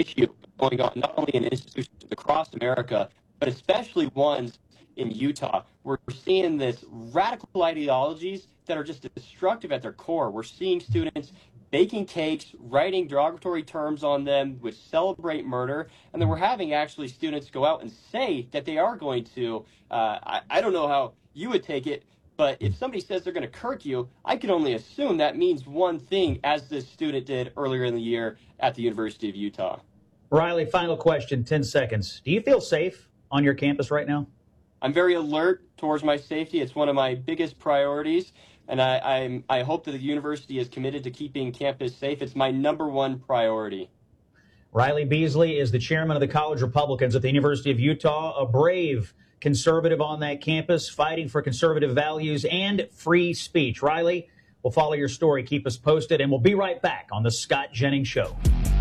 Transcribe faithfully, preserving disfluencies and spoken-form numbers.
issue going on, not only in institutions across America, but especially ones in Utah. We're seeing this radical ideologies that are just destructive at their core. We're seeing students baking cakes, writing derogatory terms on them, which celebrate murder, and then we're having actually students go out and say that they are going to, uh, I, I don't know how you would take it, but if somebody says they're going to kirk you, I can only assume that means one thing, as this student did earlier in the year at the University of Utah. Riley, final question, ten seconds. Do you feel safe on your campus right now? I'm very alert towards my safety. It's one of my biggest priorities, and I, I'm, I hope that the university is committed to keeping campus safe. It's my number one priority. Riley Beasley is the chairman of the College Republicans at the University of Utah, a brave conservative on that campus, fighting for conservative values and free speech. Riley, we'll follow your story. Keep us posted, and we'll be right back on the Scott Jennings Show.